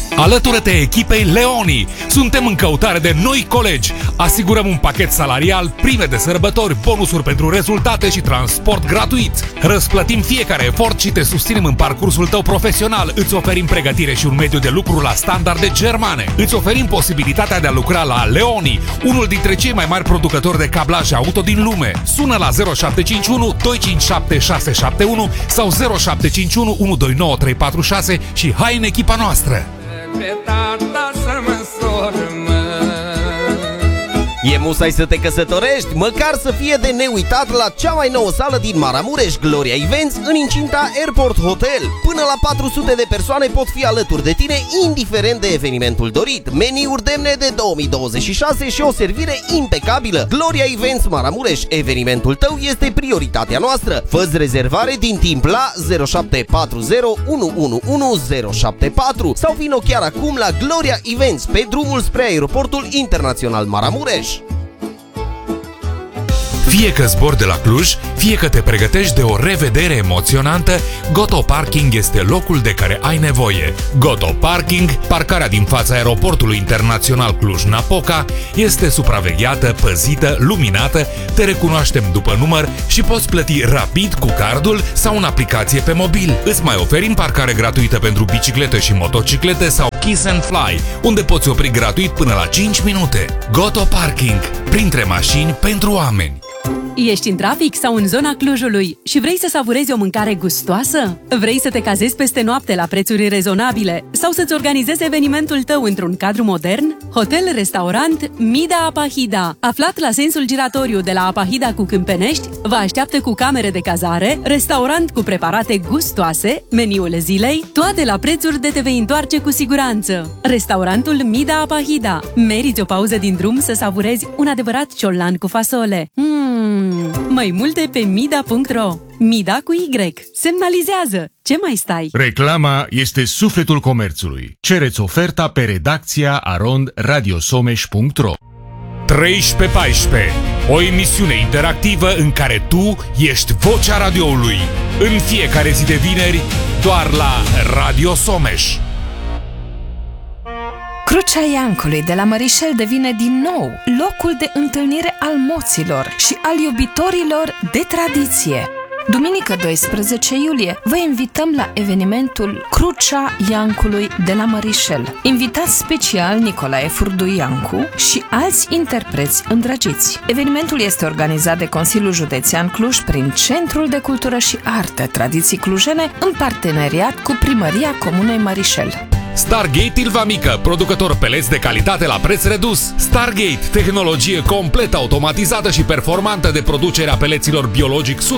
Alătură-te echipei Leoni! Suntem în căutare de noi colegi. Asigurăm un pachet salarial, prime de sărbători, bonusuri pentru rezultate și transport gratuit. Răsplătim fiecare efort și te susținem în parcursul tău profesional. Îți oferim pregătire și un mediu de lucru la standarde germane. Îți oferim posibilitatea de a lucra la Leoni, unul dintre cei mai mari producători de cablaje auto din lume. Sună la 0751 257 671 sau 0751 129 346 și hai în echipa noastră! Pe tata să mă sormă. E musai să te căsătorești, măcar să fie de neuitat la cea mai nouă sală din Maramureș, Gloria Events, în incinta Airport Hotel. Până la 400 de persoane pot fi alături de tine, indiferent de evenimentul dorit. Meniuri demne de 2026 și o servire impecabilă. Gloria Events Maramureș, evenimentul tău este prioritatea noastră. Fă-ți rezervare din timp la 0740 111 074 sau vino chiar acum la Gloria Events pe drumul spre Aeroportul Internațional Maramureș. Fie că zbori de la Cluj, fie că te pregătești de o revedere emoționantă, Goto Parking este locul de care ai nevoie. Goto Parking, parcarea din fața aeroportului internațional Cluj-Napoca, este supravegheată, păzită, luminată, te recunoaștem după număr și poți plăti rapid cu cardul sau în aplicație pe mobil. Îți mai oferim parcare gratuită pentru biciclete și motociclete sau Kiss and Fly, unde poți opri gratuit până la 5 minute. Goto Parking, printre mașini pentru oameni. Ești în trafic sau în zona Clujului și vrei să savurezi o mâncare gustoasă? Vrei să te cazezi peste noapte la prețuri rezonabile sau să-ți organizezi evenimentul tău într-un cadru modern? Hotel-restaurant Mida Apahida, aflat la sensul giratoriu de la Apahida cu Câmpenești, vă așteaptă cu camere de cazare, restaurant cu preparate gustoase, meniul zilei, toate la prețuri de te vei întoarce cu siguranță. Restaurantul Mida Apahida. Meriți o pauză din drum să savurezi un adevărat ciolan cu fasole. Mai multe pe mida.ro. Mida cu Y. Semnalizează. Ce mai stai? Reclama este sufletul comerțului. Cereți oferta pe redacția @radiosomeș.ro. 13-14. O emisiune interactivă în care tu ești vocea radioului. În fiecare zi de vineri, doar la Radio Someș. Crucea Iancului de la Mărișel devine din nou locul de întâlnire al moților și al iubitorilor de tradiție. Duminică 12 iulie vă invităm la evenimentul Crucea Iancului de la Mărișel. Invitați special Nicolae Furdu Iancu și alți interpreți îndrăgiți. Evenimentul este organizat de Consiliul Județean Cluj prin Centrul de Cultură și Artă Tradiții Clujene în parteneriat cu Primăria Comunei Mărișel. Stargate Ilva Mică, producător peleți de calitate la preț redus. Stargate, tehnologie complet automatizată și performantă de producere a peleților biologic